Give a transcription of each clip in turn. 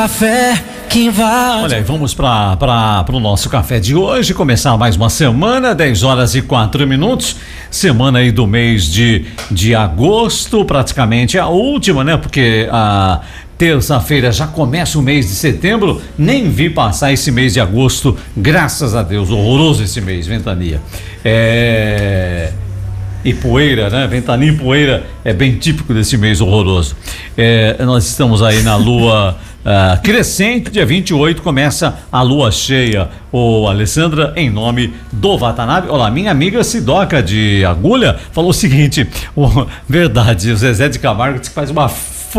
Café que invade. Olha aí, vamos para o nosso café de hoje, começar mais uma semana, 10h04, semana aí do mês de agosto, praticamente a última, né? Porque a terça-feira já começa o mês de setembro, nem vi passar esse mês de agosto, graças a Deus, horroroso esse mês, ventania. E poeira, né? Ventania e poeira é bem típico desse mês horroroso. Nós estamos aí na lua crescente, dia 28 começa a lua cheia. Ô Alessandra, em nome do Watanabe. Olá, minha amiga Sidoca de Agulha falou o seguinte: verdade, o Zezé de Camargo disse que faz uma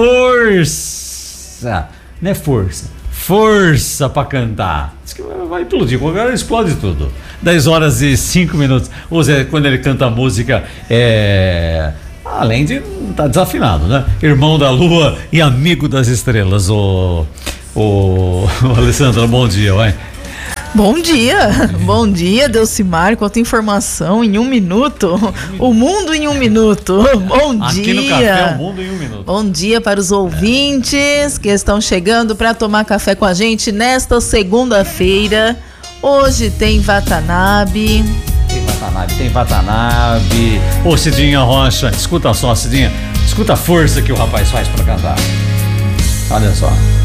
força, não é força pra cantar. Diz que vai explodir, agora explode tudo. 10h05. O Zé, quando ele canta música, além de estar desafinado, né? Irmão da lua e amigo das estrelas. O Alessandra, bom dia, vai. Bom dia, Delcimar, quanta informação em 1 minuto, o mundo em 1 minuto, bom dia. Aqui no café, o mundo em 1 minuto. Bom dia para os ouvintes que estão chegando para tomar café com a gente nesta segunda-feira. Hoje tem Watanabe. Tem Watanabe. Ô Cidinha Rocha, escuta só, Cidinha, escuta a força que o rapaz faz para cantar. Olha só.